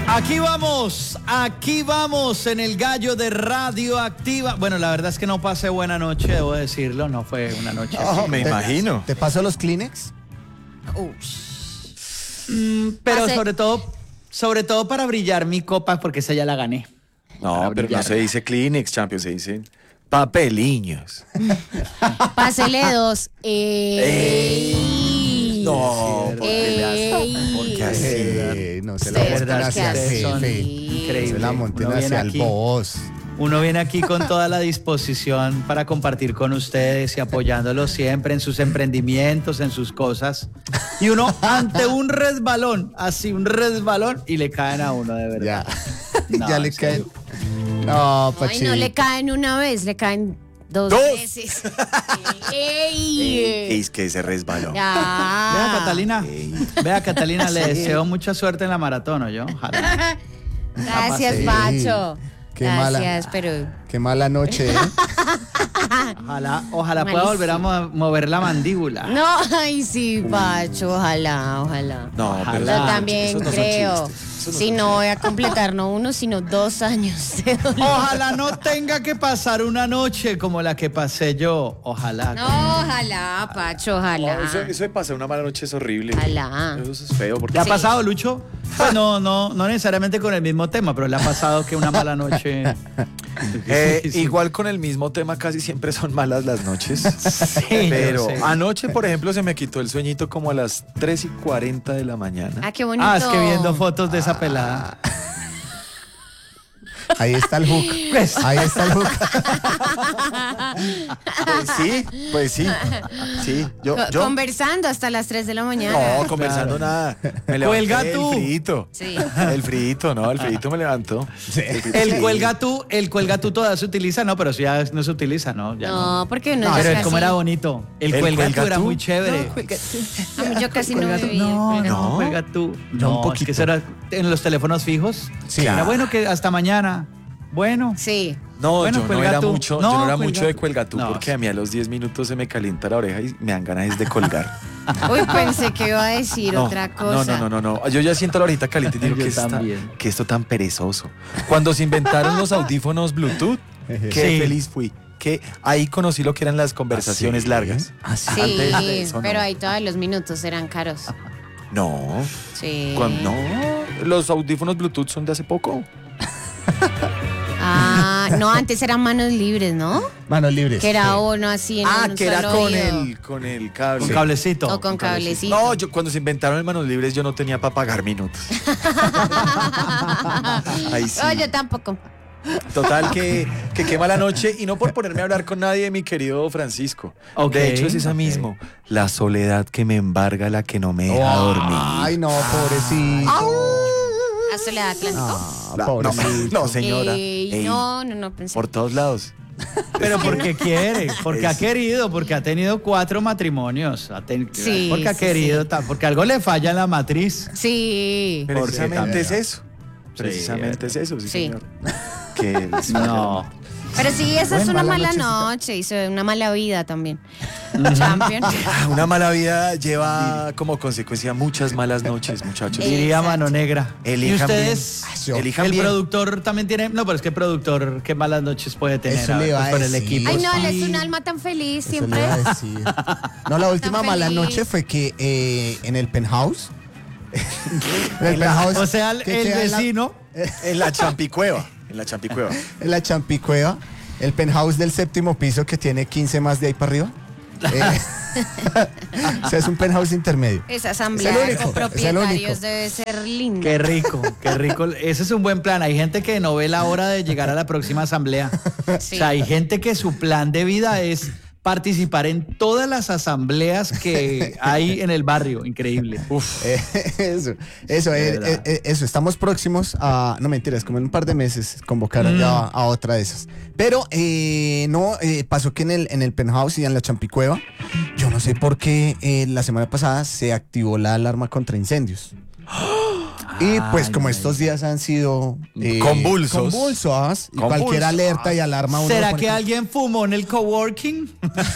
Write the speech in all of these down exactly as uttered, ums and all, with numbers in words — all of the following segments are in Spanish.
Aquí vamos, aquí vamos en el gallo de Radioactiva. Bueno, la verdad es que no pasé buena noche, debo decirlo, no fue una noche. Oh, me ¿Te, imagino. ¿Te pasó los Kleenex? Mm, pero Pasé- sobre todo, sobre todo para brillar mi copa, porque esa ya la gané. No, Para pero no brillar. se dice Kleenex, Champions, se dice papeliños. Pásele dos. Ey. No, ¿por qué le haces? Ey. ¿Por qué así? Eh, no se la Ustedes monten verdad hacia que el ustedes son jefe. increíbles. Se la monten Uno viene hacia el aquí. boss. Uno viene aquí con toda la disposición para compartir con ustedes y apoyándolos siempre en sus emprendimientos, en sus cosas. Y uno ante un resbalón, así un resbalón, y le caen a uno de verdad. Ya. No, ya le en serio. caen. No, Ay, Pachi. no le caen una vez, le caen dos, ¡Dos! veces. Ey. Es que se resbaló. Ya. Vea, Catalina, Ey. vea, Catalina, le deseo mucha suerte en la maratón, ¿o yo? Ojalá. Gracias, Sí. Pacho. Qué Gracias, mala. pero Qué mala noche, ¿eh? Ojalá, ojalá pueda Malísimo. volver a mo- mover la mandíbula. no, ay sí, Pacho, ojalá, ojalá. No, Ojalá. pero Yo eso- también esos no son creo. chistes. Esos no Si son no voy a completar no uno, sino dos años de dolor. Ojalá no tenga que pasar una noche como la que pasé yo. Ojalá. No, ojalá, Pacho, ojalá. No, eso, eso de pasar una mala noche es horrible. Ojalá. Eso es feo. Porque ¿Le ha Sí. pasado, Lucho? Pues no, no, no necesariamente con el mismo tema, pero le ha pasado que una mala noche. Eh, Sí, sí. igual con el mismo tema casi siempre son malas las noches. Sí, Pero yo sé. anoche, por ejemplo, se me quitó el sueñito como a las tres y cuarenta de la mañana. Ah, qué bonito. Ah, es que viendo fotos de esa pelada. Ahí está el hook. Pues, Ahí está el hook. Pues sí, pues sí. Sí, yo, Co- yo Conversando hasta las tres de la mañana. no, conversando nada. Me levanté Cuelga el tú. frito. Sí. El frito, no, el frito me levantó. El, frito, el sí. cuelga tú, el cuelga tú todavía se utiliza, no, pero si ya no se utiliza, no. Ya no. No, porque no, No, yo pero casi, como era bonito. El, ¿El cuelga, cuelga tú era tú? muy chévere. a mí yo casi no Cuelga tú. vivía. No, cuelga no, ¿No? cuelga tú. Yo No, un es poquito. que eso era en los teléfonos fijos. Sí. Era bueno que hasta mañana. Bueno. Sí. No, Bueno, yo no cuelga era tú. mucho, No, yo no era cuelga mucho de tú. cuelga tú, No. porque a mí a los diez minutos se me calienta la oreja y me dan ganas de colgar. Uy, pensé que iba a decir No, otra no, cosa. no, no, no, no. Yo ya siento la orejita caliente y digo Yo que, está, también. que esto tan perezoso. Cuando se inventaron los audífonos Bluetooth, qué Sí. feliz fui. Que ahí conocí lo que eran las conversaciones ¿Ah, sí? largas. ¿Ah, sí? Sí, Antes de eso, pero no. ahí todos los minutos eran caros. No, Sí. cuando, no. Los audífonos Bluetooth son de hace poco. Ah, no, antes eran manos libres, ¿no? Manos libres. Que era Sí. uno así en Ah, un que era solo con oído. el, con el cable. Con cablecito. O con cablecito. No, yo cuando se inventaron el manos libres yo no tenía para pagar minutos. Ahí sí. No, yo tampoco. Total que, que quema la noche y no por ponerme a hablar con nadie, mi querido Francisco. Ok, De hecho es esa ok. mismo, la soledad que me embarga, la que no me deja dormir. Ay, no, pobrecito. ¿A Soledad Atlántico? Ah, La- no, pobrecito. no, señora. Ey, Ey, no, no, no pensé. por todos lados. Pero porque quiere, porque ha Es- querido, porque ha tenido cuatro matrimonios. Ha ten- Sí, porque ha sí, querido, sí. ta- porque algo le falla en la matriz. Sí. Precisamente también. es eso. Precisamente es eso, sí, Sí. señor. Que les falla. No. Pero sí, esa es Buen una mala mala nochecita. noche y se- una mala vida también. Champion. Ah, Una mala vida lleva como consecuencia muchas malas noches, muchachos. Diría Exacto. Mano Negra. Elijan y ustedes, bien. Elijan el bien. productor también tiene, no, pero es que el productor, qué malas noches puede tener. Eso A le ver, iba pues, a por el decir. equipo. Ay, no, él Sí. es un alma tan feliz Eso siempre. le iba a decir. No, la última Tan mala feliz. noche fue que eh, en el penthouse. en el En la- penthouse. o sea, el, que el queda en la- vecino. En la champicueva. En la champicueva. En la Champicueva, el penthouse del séptimo piso que tiene quince más de ahí para arriba. Eh, o sea, es un penthouse intermedio. Esa asamblea Es el de único, es el copropietarios único. debe ser linda. Qué rico, qué rico. Ese es un buen plan. Hay gente que no ve la hora de llegar a la próxima asamblea. Sí. O sea, hay gente que su plan de vida es participar en todas las asambleas que hay en el barrio. Increíble. Uf. Eh, eso, eso, De eh, verdad. eh, eh, eso. Estamos próximos a, no mentiras, como en un par de meses convocaron Mm. ya a, a otra de esas. Pero eh, no, eh, pasó que en el, en el penthouse y en la Champicueva, yo no sé por qué eh, la semana pasada se activó la alarma contra incendios. Y pues Ay, como ay, estos días han sido eh, Convulsos. convulsos, y Convulsos. cualquier alerta y alarma uno ¿Será lo pone que como- alguien fumó en el coworking?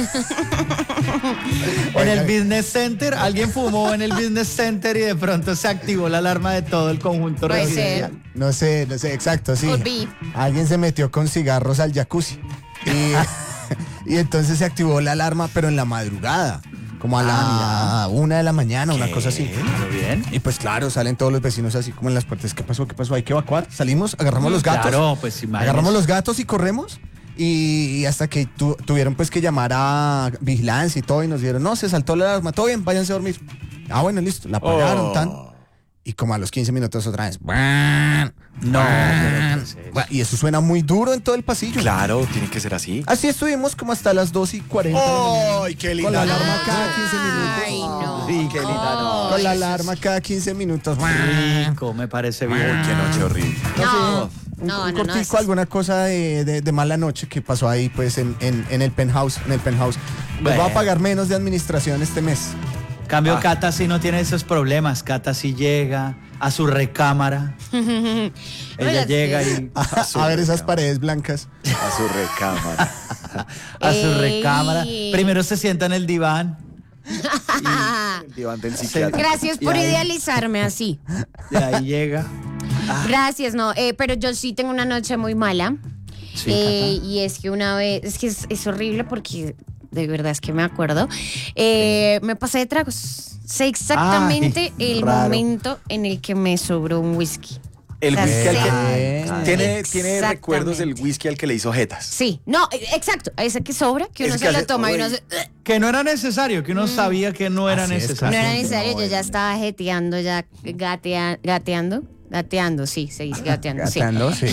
¿En el business center? ¿Alguien fumó en el business center y de pronto se activó la alarma de todo el conjunto Puede residencial? ser. No sé, no sé, exacto, sí. Could be. Alguien se metió con cigarros al jacuzzi. Y, y entonces se activó la alarma, pero en la madrugada. Como a la una de la mañana, una cosa así. Muy bien. Y pues claro, salen todos los vecinos así como en las puertas. ¿Qué pasó? ¿Qué pasó? Hay que evacuar. Salimos, agarramos los gatos. Claro, pues imagínese. Agarramos los gatos y corremos. Y, y hasta que tu- tuvieron pues que llamar a vigilancia y todo. Y nos dijeron, no, se saltó la alarma. Todo bien, váyanse a dormir. Ah, bueno, listo. La apagaron, Oh. tan. Y como a los quince minutos otra vez. ¡buan! No, pero ¿qué es eso? Buah, y eso suena muy duro en todo el pasillo. Claro, tiene que ser así. Así estuvimos como hasta las dos y cuarenta. ¡Ay, qué Con la linda! alarma cada quince minutos. Ay, no. Sí, qué linda noche. Con la alarma cada quince minutos. Rico, me parece Uy, bien. qué noche horrible. No, Un, no, un no, no. cortico, es- alguna cosa de, de- de mala noche que pasó ahí pues en, en- en el penthouse, en el penthouse. Pues Bueno. va a pagar menos de administración este mes. Cambio, Ah. Cata sí no tiene esos problemas. Cata sí llega a su recámara. Ella Oiga, llega sí. y A, a ver esas paredes blancas. A su recámara. a su Ey. recámara. Primero se sienta en el diván. El diván del psiquiatra. Gracias por Y ahí- idealizarme así. Y ahí llega. Gracias, no. eh, pero yo sí tengo una noche muy mala. Sí, Eh, Cata. y es que una vez, es que es, es horrible porque de verdad es que me acuerdo. Eh, me pasé de tragos. Sé exactamente Ay, el raro. momento en el que me sobró un whisky. El O sea, whisky al sé- que tiene, tiene Exactamente. recuerdos del whisky al que le hizo jetas. Sí, no, eh, exacto. Ese que sobra, que uno Ese se que lo hace- toma y uno uy. hace. Que no era necesario, que uno sabía que no era Así es, No necesario. era Sí, necesario, no, yo ya bueno. estaba jeteando, ya gatea- gateando. Gateando, sí, se dice gateando, sí. Gateando, sí.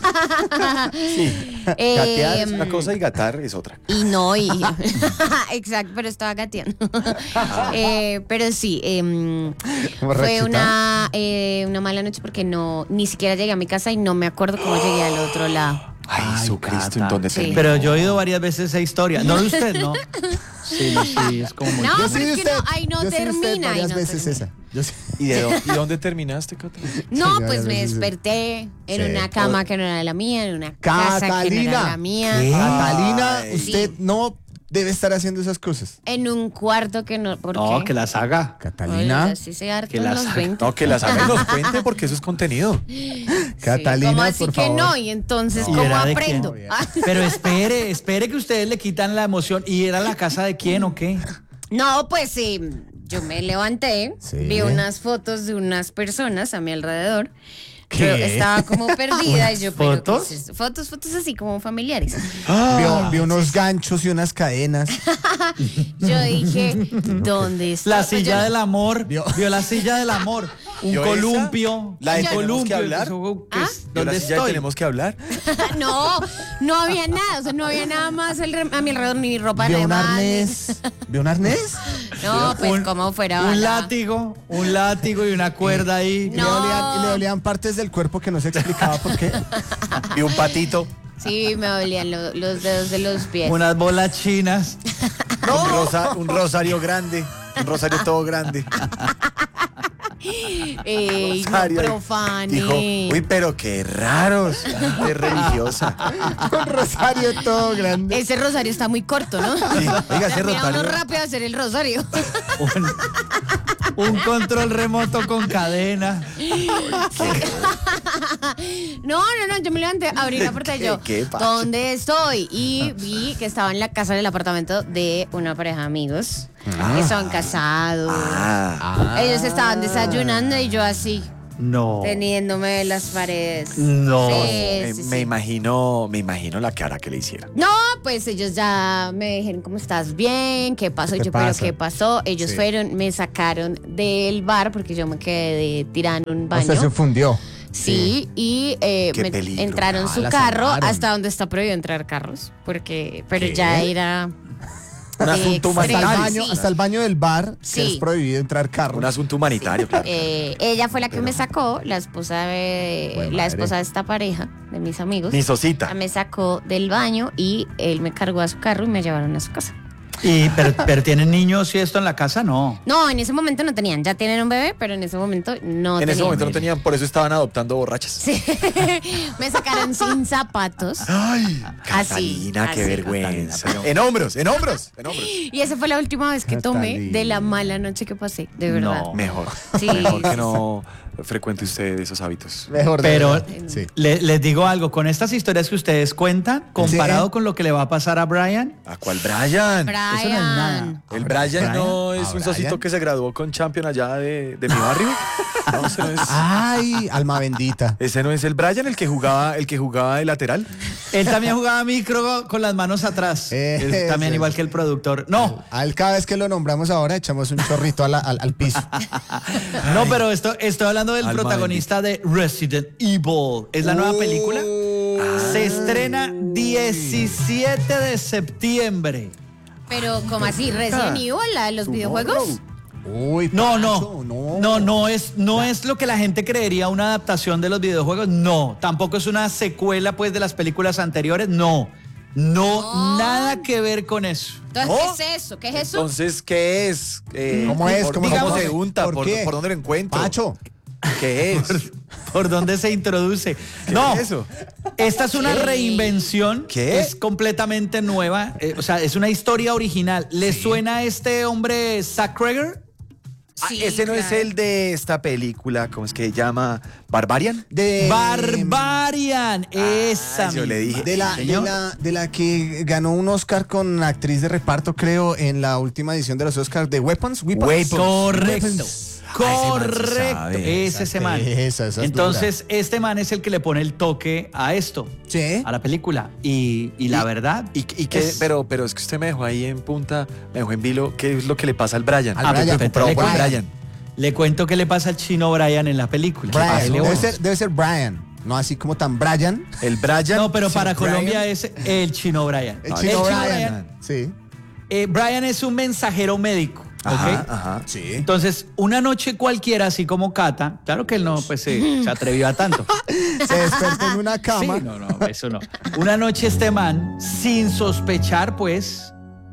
Eh, Gatear es una cosa y gatar es otra. Y no, y. Exacto, pero estaba gateando. Eh, pero sí, em, fue Borrachita. una, eh, una mala noche porque no, ni siquiera llegué a mi casa y no me acuerdo cómo llegué al otro lado. Ay, Ay, Jesucristo, Cata. ¿en dónde Sí. terminó? Pero yo he oído varias veces esa historia. No de usted, ¿no? Sí, sí, es como muy... No, Yo pero sí es de que no, usted. ahí no Yo sí de usted termina, ahí varias no veces termina. esa. Yo sí. ¿Y de dónde, y dónde terminaste, Cata? No, Sí, pues varias me veces. desperté en Sí. una cama que no era la mía, en una casa que no era Catalina. la mía, ¿Qué? Catalina, Ay. usted Sí. no debe estar haciendo esas cosas. en un cuarto que no. ¿Por No, qué? que las haga. Catalina. Oye, sí se hartan Que las los haga. veinte. No, que las hagan y nos cuente porque eso es contenido. Catalina, ¿Cómo así por que favor. no? Y entonces, ¿Y ¿cómo era de aprendo? quién? Ah, Pero espere, espere que ustedes le quitan la emoción. ¿Y era la casa de quién o qué? no, pues sí, yo me levanté, Sí. vi unas fotos de unas personas a mi alrededor. ¿Qué? Yo estaba como perdida y yo, pero, ¿qué ¿Fotos? es esto? Fotos, fotos así como familiares. Vio, vio unos ganchos y unas cadenas. Yo dije, ¿dónde está? La Pues silla yo- del amor. Vio. Vio la silla del amor. Un ¿Vio esa? columpio. ¿La de un Tenemos columpio. que hablar? Eso, ¿qué ¿Ah? es? ¿De ¿Dónde la silla de estoy? tenemos que hablar? No, no había nada, o sea, no había nada más al- a mi alrededor, ni ropa Vio de un más, ni- arnés. ¿Vio un arnés? No, pues Un- como fuera. Un bala. látigo, un látigo y una cuerda ahí. Y le No. dolían- y le dolían partes del cuerpo que no se explicaba por qué. Y un patito. Sí, me dolían lo- los dedos de los pies. Unas bolas chinas. Un, rosa- un rosario grande. Un rosario todo grande. Ey, no Rosario. profane. Dijo, uy, pero qué raros. Es religiosa. Un rosario todo grande. Ese rosario está muy corto, ¿no? Sí, oiga, ese Mira, uno rosario. rápido a hacer el rosario. Un, un control remoto con cadena. No, no, no, yo me levanté, abrí la puerta y yo, ¿Qué pasa? ¿dónde estoy? Y vi que estaba en la casa del apartamento de una pareja de amigos que son casados. Ah, Ellos estaban desayunando y yo así, No. teniéndome de las paredes. No. Sí, me, sí, me sí. imagino, me imagino la cara que le hicieron. No, pues ellos ya me dijeron, ¿cómo estás? Bien, ¿qué pasó? ¿Qué Y yo, pasa? ¿pero qué pasó? Ellos Sí. fueron, me sacaron del bar porque yo me quedé de, tirada en un O baño. sea, se fundió. Sí, y eh, Qué me peligro. entraron Ah, su la carro salvaron. hasta donde está prohibido entrar carros, porque, pero ¿Qué? ya era Un asunto Hasta el, extremo, baño, sí. hasta el baño del bar, que Sí. es prohibido entrar carros. Un asunto humanitario, claro. Eh, ella fue la que me sacó, la esposa de Jue la madre. esposa de esta pareja, de mis amigos. Mi Ella sosita. me sacó del baño y él me cargó a su carro y me llevaron a su casa. Y, pero, pero ¿tienen niños y esto en la casa? No. No, en ese momento no tenían. Ya tienen un bebé, pero en ese momento no En tenían. ese momento no tenían, por eso estaban adoptando borrachas. Sí. Me sacaron sin zapatos. Ay, Así, Catalina, qué así. vergüenza. Catalina, pero- En hombros, en hombros, en hombros. Y esa fue la última vez que tomé Catalina. de la mala noche que pasé, de verdad. No. Mejor, Sí, mejor que sí, no frecuente usted esos hábitos. Mejor de Pero verdad. Sí. le- les digo algo, con estas historias que ustedes cuentan, comparado Sí. con lo que le va a pasar a Brian, ¿A cuál Brian? Brian. eso no es nada. El Brian no Brian. es ¿A un socito Brian? que se graduó con Champion allá de, de mi barrio. No, ese no es. Ay, alma bendita. Ese no es el Brian, el que jugaba, el que jugaba de lateral. él también jugaba micro con las manos atrás. Es Ese también es. igual que el productor. No, A él cada vez que lo nombramos ahora echamos un chorrito a la- al, al piso. no, pero esto, estoy hablando del Alma protagonista de Resident Evil. Es la nueva película. Se estrena diecisiete de septiembre. Pero, ¿cómo así? ¿Resident Evil, la de los videojuegos? Uy, No, no, Pacho, no, no es, no es lo que la gente creería una adaptación de los videojuegos. No, tampoco es una secuela pues de las películas anteriores. No, no, No. nada que ver con eso. Entonces, ¿No? ¿qué es eso? ¿Qué es eso? Entonces, ¿qué es? Eh, ¿Cómo es? por- ¿Cómo digamos, se se llama? unta? ¿Por ¿Por, qué? por dónde lo encuentro? Pacho. ¿Qué es? ¿Por dónde se introduce? No, es eso? esta es una ¿Qué? reinvención. ¿Qué? Es completamente nueva. eh, o sea, es una historia original. ¿Le suena a este hombre Zack Cregger? Ah, Sí, ese no es claro. el de esta película, ¿cómo es que se llama? ¿Barbarian? De, Barbarian, esa yo le misma. dije. De la, de, Señor. la, de la que ganó un Oscar con actriz de reparto, creo, en la última edición de los Oscars de Weapons. Weapons. Weapons. Correcto. Weapons. Correcto. Ah, ese man sí sabe. es ese man. Esa, esa es Entonces, este man es el que le pone el toque a esto, Sí. a la película. Y, y la Y- verdad. ¿Y, y qué? es- Pero, pero es que usted me dejó ahí en punta, me dejó en vilo. ¿Qué es lo que le pasa al Brian? Al Ah, me Brian. preocupado Le por cuento. Brian. Le cuento qué le pasa al chino Brian en la película. Brian. Pásele Debe voz. ser, debe ser Brian. No así como tan Brian. El Brian. No, pero sí, para Brian. Colombia es el chino Brian. El Ah, chino el chino Brian. Sí. eh, Brian es un mensajero médico. ¿ok? Ajá, ajá. Sí. Entonces, una noche cualquiera, así como Cata, claro que él no pues, se, se atrevió a tanto. Se despertó en una cama. Sí, no, no, eso no. Una noche este man, sin sospechar, pues,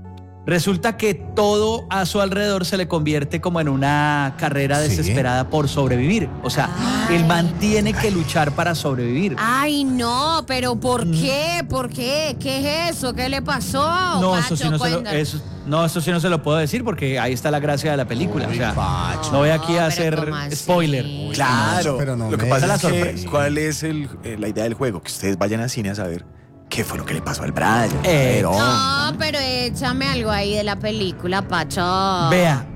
resulta que todo a su alrededor se le convierte como en una carrera Sí. desesperada por sobrevivir. O sea, Ay. el man tiene que luchar para sobrevivir. Ay, no, pero ¿por qué? ¿Por qué? ¿Qué es eso? ¿Qué le pasó? No, eso Pacho, sí no, se lo, cuéntanos. eso, no, eso sí no se lo puedo decir porque ahí está la gracia de la película. O sea, Pacho. no voy aquí No, a pero hacer ¿cómo así? spoiler. Claro, Pero no lo que me pasa digas es que, sorpresa. ¿cuál es el, eh, la idea del juego? Que ustedes vayan al cine a saber qué fue lo que le pasó al Brian. Eh, Pero- No, pero échame algo ahí de la película, Pacho. Vea,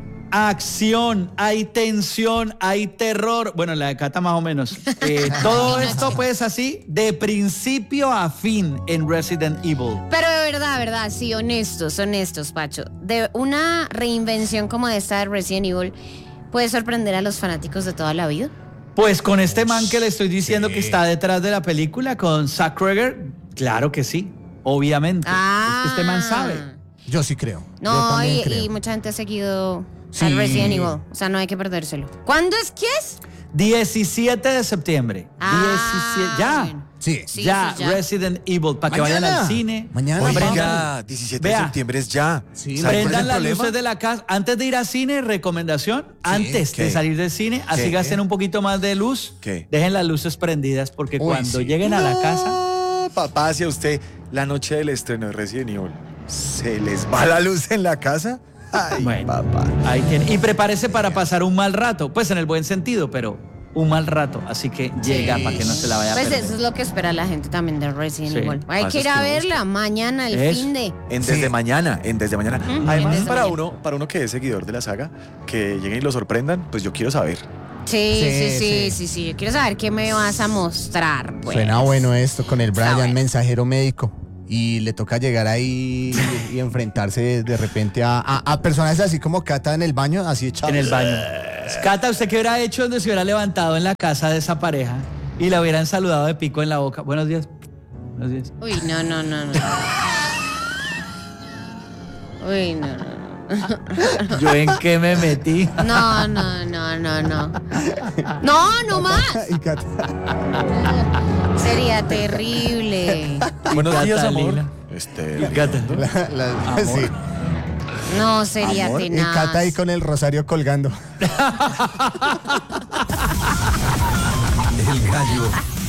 acción, hay tensión, hay terror. Bueno, la de Cata más o menos. Eh, todo esto pues así, de principio a fin en Resident Evil. Pero de verdad, verdad, sí, honestos, honestos, Pacho. De una reinvención como esta de Resident Evil, ¿puede sorprender a los fanáticos de toda la vida? Pues con este man que le estoy diciendo Sí. que está detrás de la película, con Zack Cregger, claro que sí, obviamente. Ah. Es que este man sabe. Yo sí creo. Yo No, también y, creo. y mucha gente ha seguido Sí. al Resident Evil. O sea, no hay que perdérselo. ¿Cuándo es que es? diecisiete de septiembre. Ah, diecisiete, ya. bueno. Sí. Sí, ya, sí, ya. Resident Evil, para que Mañana. vayan al cine. Mañana. Oiga, Prendan- diecisiete Vea. de septiembre es ya. Sí, ¿Sabe cuál es Prendan el las problema? luces de la casa. Antes de ir al cine, recomendación, antes ¿qué? de salir del cine, así ¿Qué? gasten un poquito más de luz. ¿Qué? Dejen las luces prendidas porque Uy, cuando sí. lleguen a la casa, No, papá, hacia usted, la noche del estreno de Resident Evil, ¿se les va la luz en la casa? Ay, bueno, papá. ahí tiene. Y prepárese para pasar un mal rato, pues en el buen sentido, pero un mal rato. Así que llega para que no se la vaya a Pues perder. eso es lo que espera la gente también de Resident Sí. Evil. Hay Pasa que ir es a que verla mañana, el Eso. fin de. En desde Sí. mañana, en desde mañana. Ujú, Además, desde para mañana. uno, para uno que es seguidor de la saga, que lleguen y lo sorprendan, pues yo quiero saber. Sí, sí, Sí, sí, sí. sí, sí. Yo quiero saber qué me vas a mostrar. Pues. Suena bueno esto con el Está Brian, bueno. mensajero médico. Y le toca llegar ahí y, y enfrentarse de repente a, a, a personas así como Cata en el baño, así echados. En el baño. Cata, ¿usted qué hubiera hecho donde se hubiera levantado en la casa de esa pareja y la hubieran saludado de pico en la boca? Buenos días. Buenos días. Uy, no, no, no, no. Uy, no, no. ¿Yo en qué me metí? No, no, no, no, no. No, no más. Y Cata, Sería terrible. Buenos días, amor. Catalina. Este, Y Cata. la- la- Amor. sí. No, sería Amor, Y tenaz. Cata ahí con el rosario colgando. El gallo